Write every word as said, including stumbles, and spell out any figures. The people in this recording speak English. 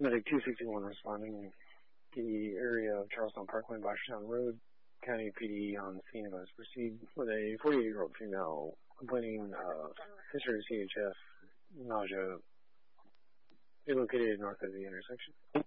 Medic two sixty-one responding to the area of Charlestown Parkway, Boshertown Road. County P D on scene of us. Proceed with a forty-eight-year-old female complaining of history of C H F, nausea, located north of the intersection.